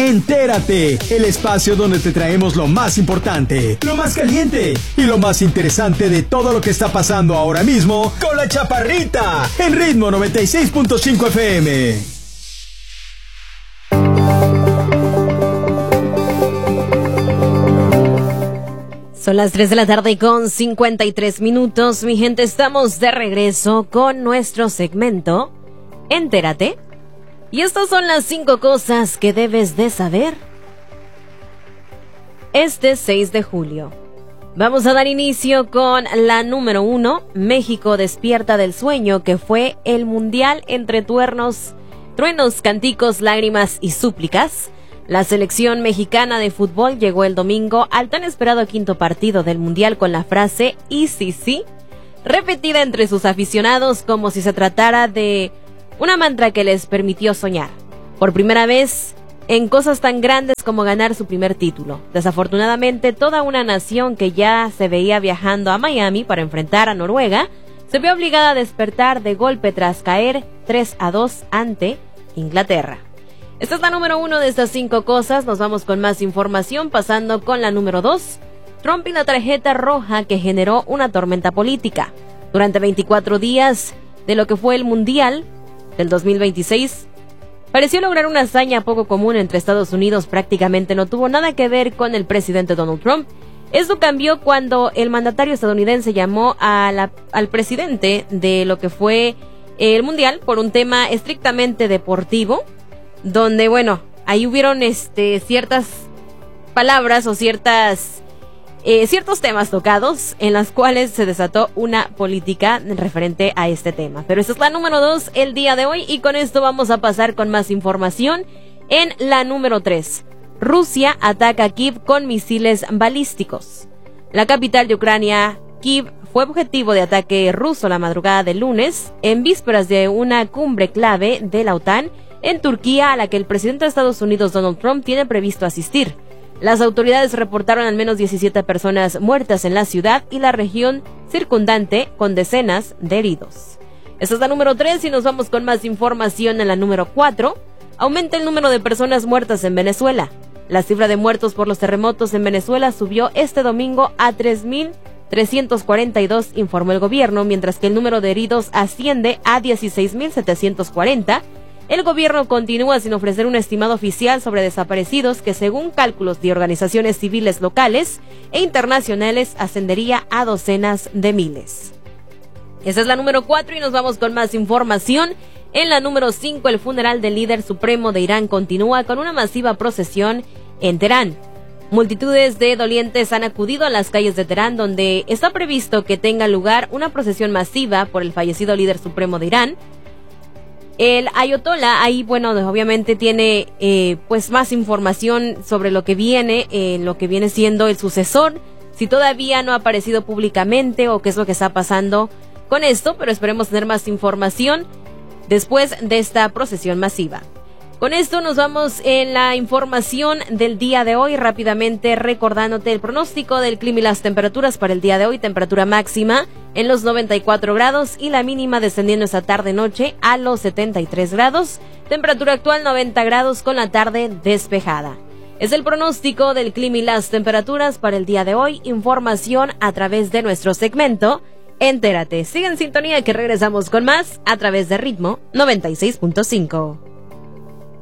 Entérate, el espacio donde te traemos lo más importante, lo más caliente y lo más interesante de todo lo que está pasando ahora mismo con la Chaparrita en Ritmo 96.5 FM. Son las 3 de la tarde con 53 minutos. Mi gente, estamos de regreso con nuestro segmento Entérate. Y estas son las 5 cosas que debes de saber este 6 de julio. Vamos a dar inicio con la número 1. México despierta del sueño que fue el mundial entre truenos, cánticos, lágrimas y súplicas. La selección mexicana de fútbol llegó el domingo al tan esperado quinto partido del mundial con la frase "y sí", repetida entre sus aficionados como si se tratara de una mantra que les permitió soñar, por primera vez, en cosas tan grandes como ganar su primer título. Desafortunadamente, toda una nación que ya se veía viajando a Miami para enfrentar a Noruega, se vio obligada a despertar de golpe tras caer 3-2 ante Inglaterra. Esta es la número 1 de estas 5 cosas. Nos vamos con más información, pasando con la número 2. Trump y la tarjeta roja que generó una tormenta política. Durante 24 días de lo que fue el Mundial del 2026, pareció lograr una hazaña poco común entre Estados Unidos. Prácticamente no tuvo nada que ver con el presidente Donald Trump. Esto cambió cuando el mandatario estadounidense llamó al presidente de lo que fue el Mundial por un tema estrictamente deportivo, donde, bueno, ahí hubieron ciertas palabras o ciertos temas tocados en las cuales se desató una política referente a este tema. Pero esta es la número 2 el día de hoy y con esto vamos a pasar con más información. En la número 3, Rusia ataca a Kiev con misiles balísticos. La capital de Ucrania, Kiev, fue objetivo de ataque ruso la madrugada del lunes, en vísperas de una cumbre clave de la OTAN en Turquía, a la que el presidente de Estados Unidos, Donald Trump, tiene previsto asistir. Las autoridades reportaron al menos 17 personas muertas en la ciudad y la región circundante, con decenas de heridos. Esta es la número 3 y nos vamos con más información en la número 4. Aumenta el número de personas muertas en Venezuela. La cifra de muertos por los terremotos en Venezuela subió este domingo a 3.342, informó el gobierno, mientras que el número de heridos asciende a 16.740. El gobierno continúa sin ofrecer un estimado oficial sobre desaparecidos que, según cálculos de organizaciones civiles locales e internacionales, ascendería a docenas de miles. Esa es la número 4 y nos vamos con más información. En la número 5, el funeral del líder supremo de Irán continúa con una masiva procesión en Teherán. Multitudes de dolientes han acudido a las calles de Teherán, donde está previsto que tenga lugar una procesión masiva por el fallecido líder supremo de Irán. El ayatolá ahí, bueno, obviamente tiene pues más información sobre lo que viene siendo el sucesor, si todavía no ha aparecido públicamente o qué es lo que está pasando con esto, pero esperemos tener más información después de esta procesión masiva. Con esto nos vamos en la información del día de hoy, rápidamente recordándote el pronóstico del clima y las temperaturas para el día de hoy. Temperatura máxima en los 94 grados y la mínima descendiendo esta tarde-noche a los 73 grados. Temperatura actual 90 grados con la tarde despejada. Es el pronóstico del clima y las temperaturas para el día de hoy. Información a través de nuestro segmento Entérate. Sigue en sintonía que regresamos con más a través de Ritmo 96.5.